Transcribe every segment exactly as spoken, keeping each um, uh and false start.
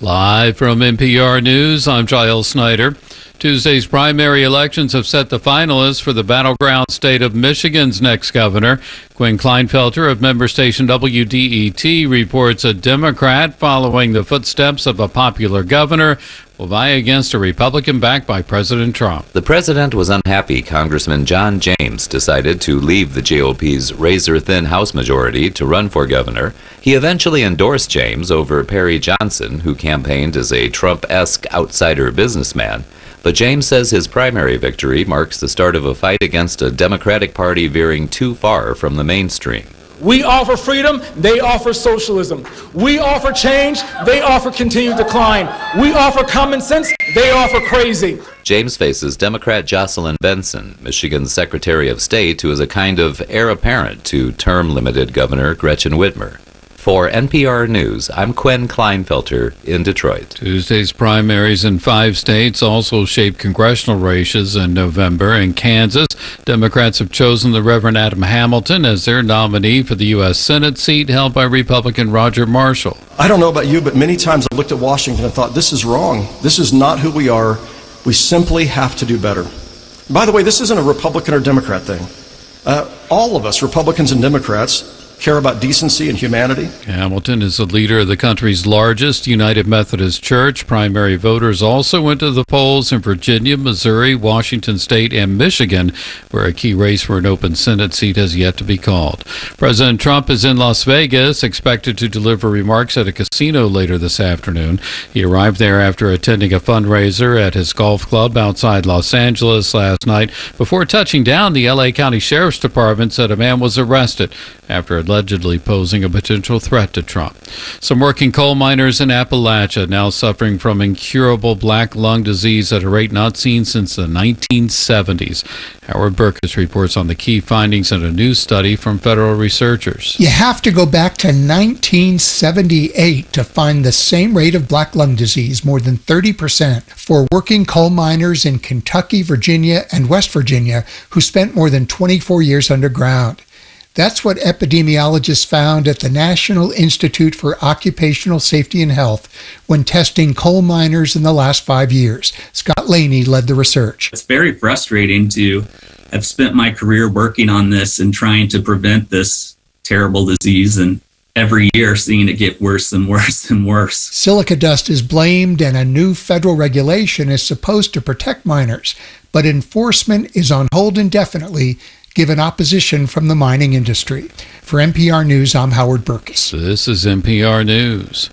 Live from N P R News, I'm Giles Snyder. Tuesday's primary elections have set the finalists for the battleground state of Michigan's next governor. Quinn Kleinfelter of member station W D E T reports a Democrat following the footsteps of a popular governor will vie against a Republican backed by President Trump. The president was unhappy Congressman John James decided to leave the G O P's razor-thin House majority to run for governor. He eventually endorsed James over Perry Johnson, who campaigned as a Trump-esque outsider businessman. But James says his primary victory marks the start of a fight against a Democratic Party veering too far from the mainstream. We offer freedom, they offer socialism. We offer change, they offer continued decline. We offer common sense, they offer crazy. James faces Democrat Jocelyn Benson, Michigan's Secretary of State, who is a kind of heir apparent to term-limited Governor Gretchen Whitmer. For N P R News, I'm Quinn Kleinfelter in Detroit. Tuesday's primaries in five states also shape congressional races in November. In Kansas, Democrats have chosen the Reverend Adam Hamilton as their nominee for the U S Senate seat held by Republican Roger Marshall. I don't know about you, but many times I've looked at Washington and thought, this is wrong. This is not who we are. We simply have to do better. By the way, this isn't a Republican or Democrat thing. Uh, all of us, Republicans and Democrats, care about decency and humanity. Hamilton is the leader of the country's largest United Methodist Church. Primary voters also went to the polls in Virginia, Missouri, Washington State, and Michigan, where a key race for an open Senate seat has yet to be called. President Trump is in Las Vegas, expected to deliver remarks at a casino later this afternoon. He arrived there after attending a fundraiser at his golf club outside Los Angeles last night. Before touching down, the L A County Sheriff's Department said a man was arrested after allegedly posing a potential threat to Trump. Some working coal miners in Appalachia now suffering from incurable black lung disease at a rate not seen since the nineteen seventies. Howard Burkus reports on the key findings in a new study from federal researchers. You have to go back to nineteen seventy-eight to find the same rate of black lung disease, more than thirty percent, for working coal miners in Kentucky, Virginia, and West Virginia who spent more than twenty-four years underground. That's what epidemiologists found at the National Institute for Occupational Safety and Health when testing coal miners in the last five years. Scott Laney led the research. It's very frustrating to have spent my career working on this and trying to prevent this terrible disease, and every year seeing it get worse and worse and worse. Silica dust is blamed, and a new federal regulation is supposed to protect miners, but enforcement is on hold indefinitely, given opposition from the mining industry. For N P R News, I'm Howard Burkus. This is N P R News.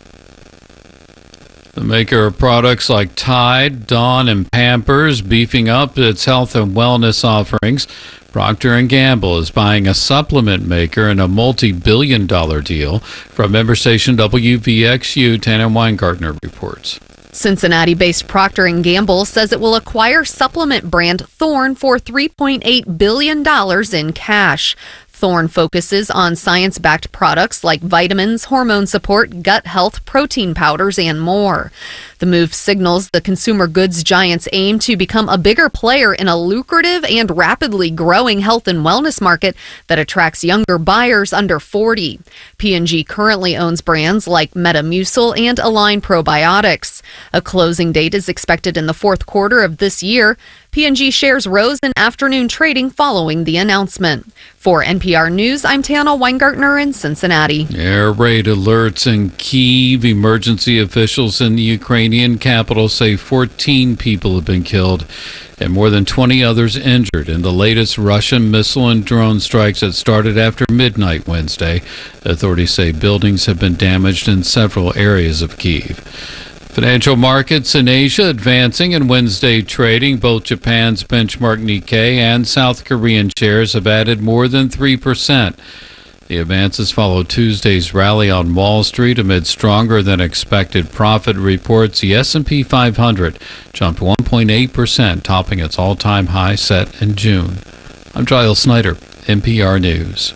The maker of products like Tide, Dawn, and Pampers beefing up its health and wellness offerings. Procter and Gamble is buying a supplement maker in a multi-billion dollar deal. From member station W V X U, Tana Weingartner reports. Cincinnati-based Procter and Gamble says it will acquire supplement brand Thorne for three point eight billion dollars in cash. Thorne focuses on science-backed products like vitamins, hormone support, gut health, protein powders, and more. The move signals the consumer goods giant's aim to become a bigger player in a lucrative and rapidly growing health and wellness market that attracts younger buyers under forty. P and G currently owns brands like Metamucil and Align Probiotics. A closing date is expected in the fourth quarter of this year. P and G shares rose in afternoon trading following the announcement. For N P R News, I'm Tana Weingartner in Cincinnati. Air raid alerts in Kyiv. Emergency officials in the Ukrainian capital say fourteen people have been killed and more than twenty others injured in the latest Russian missile and drone strikes that started after midnight Wednesday. Authorities say buildings have been damaged in several areas of Kyiv. Financial markets in Asia advancing in Wednesday trading. Both Japan's benchmark Nikkei and South Korean shares have added more than three percent. The advances follow Tuesday's rally on Wall Street amid stronger than expected profit reports. The S and P five hundred jumped one point eight percent, topping its all-time high set in June. I'm Giles Snyder, N P R News.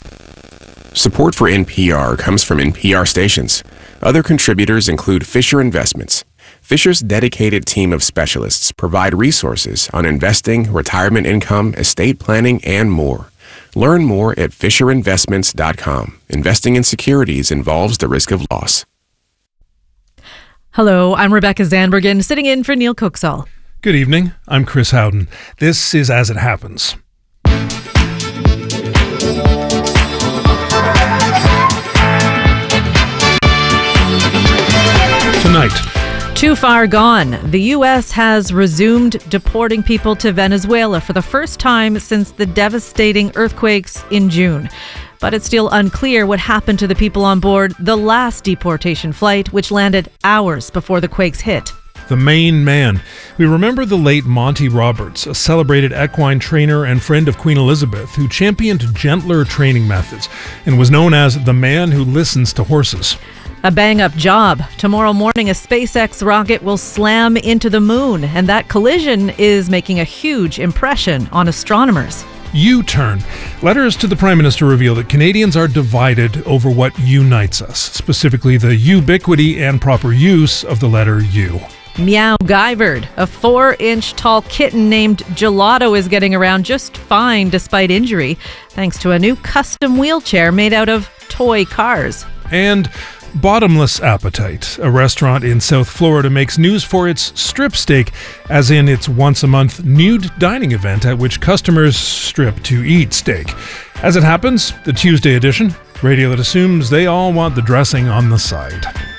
Support for N P R comes from N P R stations. Other contributors include Fisher Investments. Fisher's dedicated team of specialists provide resources on investing, retirement income, estate planning, and more. Learn more at fisher investments dot com. Investing in securities involves the risk of loss. Hello, I'm Rebecca Zandbergen, sitting in for Neil Cooksall. Good evening, I'm Chris Howden. This is As It Happens. Tonight. Too far gone. The U S has resumed deporting people to Venezuela for the first time since the devastating earthquakes in June. But it's still unclear what happened to the people on board the last deportation flight, which landed hours before the quakes hit. The main man. We remember the late Monty Roberts, a celebrated equine trainer and friend of Queen Elizabeth, who championed gentler training methods and was known as the man who listens to horses. A bang-up job. Tomorrow morning, a SpaceX rocket will slam into the moon, and that collision is making a huge impression on astronomers. U-turn. Letters to the Prime Minister reveal that Canadians are divided over what unites us, specifically the ubiquity and proper use of the letter U. Meow Guyvered. A four-inch tall kitten named Gelato is getting around just fine despite injury, thanks to a new custom wheelchair made out of toy cars. And Bottomless Appetite, a restaurant in South Florida, makes news for its strip steak, as in its once-a-month nude dining event at which customers strip to eat steak. As it happens, the Tuesday edition, radio that assumes they all want the dressing on the side.